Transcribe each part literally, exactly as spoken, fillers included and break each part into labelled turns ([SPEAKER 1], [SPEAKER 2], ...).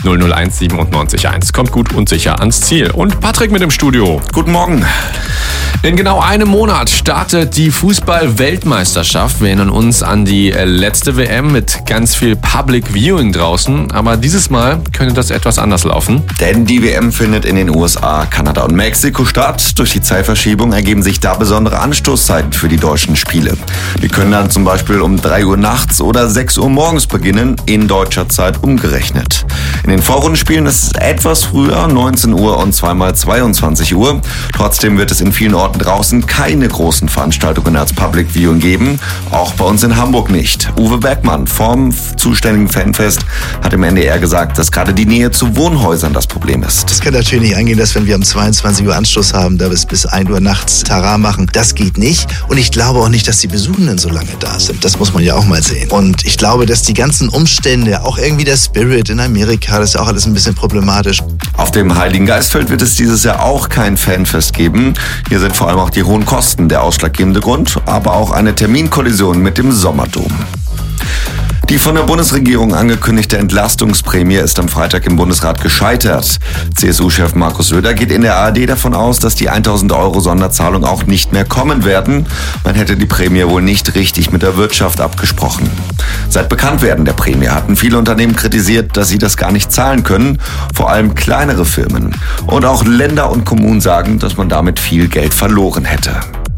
[SPEAKER 1] null null eins siebenundneunzig eins. Kommt gut und sicher ans Ziel. Und Patrick mit im Studio.
[SPEAKER 2] Guten Morgen.
[SPEAKER 1] In genau einem Monat startet die Fußball-Weltmeisterschaft. Wir erinnern uns an die letzte W M mit ganz viel Public Viewing draußen. Aber dieses Mal könnte das etwas anders laufen.
[SPEAKER 2] Denn die W M findet in den U S A, Kanada und Mexiko statt. Durch die Zeitverschiebung ergeben sich da besondere Anstoßzeiten für die deutschen Spiele. Die können dann zum Beispiel um drei Uhr nachts oder sechs Uhr morgens beginnen, in deutscher Zeit umgerechnet. In den Vorrundenspielen ist es etwas früher, neunzehn Uhr und zweimal zweiundzwanzig Uhr. Trotzdem wird es in vielen Orten draußen keine großen Veranstaltungen als Public Viewing geben. Auch bei uns in Hamburg nicht. Uwe Bergmann vom zuständigen Fanfest hat im N D R gesagt, dass gerade die Nähe zu Wohnhäusern das Problem ist.
[SPEAKER 3] Das kann natürlich nicht angehen, dass wenn wir um zweiundzwanzig Uhr Anstoß haben, da bis, bis ein Uhr nachts Tara machen. Das geht nicht. Und ich glaube auch nicht, dass die Besuchenden so lange da sind. Das muss man ja auch mal sehen. Und ich glaube, dass die ganzen Umstände, auch irgendwie der Spirit in Amerika, das ist auch alles ein bisschen problematisch.
[SPEAKER 2] Auf dem Heiligen Geistfeld wird es dieses Jahr auch kein Fanfest geben. Hier sind vor allem auch die hohen Kosten der ausschlaggebende Grund, aber auch eine Terminkollision mit dem Sommerdom. Die von der Bundesregierung angekündigte Entlastungsprämie ist am Freitag im Bundesrat gescheitert. C S U-Chef Markus Söder geht in der A R D davon aus, dass die tausend Euro Sonderzahlung auch nicht mehr kommen werden. Man hätte die Prämie wohl nicht richtig mit der Wirtschaft abgesprochen. Seit Bekanntwerden der Prämie hatten viele Unternehmen kritisiert, dass sie das gar nicht zahlen können, vor allem kleinere Firmen. Und auch Länder und Kommunen sagen, dass man damit viel Geld verloren hätte.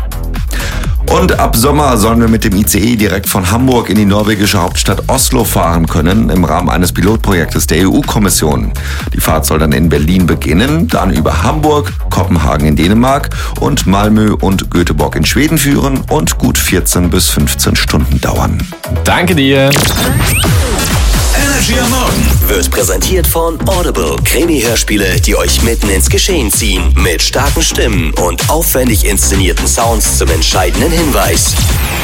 [SPEAKER 2] Und ab Sommer sollen wir mit dem I C E direkt von Hamburg in die norwegische Hauptstadt Oslo fahren können, im Rahmen eines Pilotprojektes der E U-Kommission. Die Fahrt soll dann in Berlin beginnen, dann über Hamburg, Kopenhagen in Dänemark und Malmö und Göteborg in Schweden führen und gut vierzehn bis fünfzehn Stunden dauern.
[SPEAKER 1] Danke dir.
[SPEAKER 4] Energy am Morgen wird präsentiert von Audible. Krimi-Hörspiele, die euch mitten ins Geschehen ziehen. Mit starken Stimmen und aufwendig inszenierten Sounds zum entscheidenden Hinweis.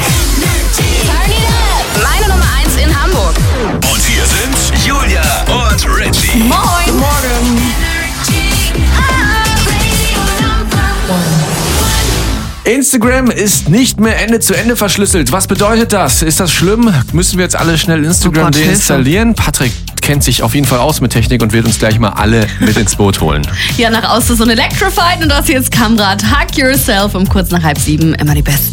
[SPEAKER 5] Meine Nummer eins in Hamburg.
[SPEAKER 4] Und hier sind Julia und Richie.
[SPEAKER 5] Moin. Morgen.
[SPEAKER 1] Instagram ist nicht mehr Ende zu Ende verschlüsselt. Was bedeutet das? Ist das schlimm? Müssen wir jetzt alle schnell Instagram
[SPEAKER 6] Oh Gott,
[SPEAKER 1] deinstallieren? Patrick kennt sich auf jeden Fall aus mit Technik und wird uns gleich mal alle mit ins Boot holen.
[SPEAKER 5] Ja, nach außen so ein Electrified und das hier ist Kamrat. Hug Yourself um kurz nach halb sieben. Immer die Besten.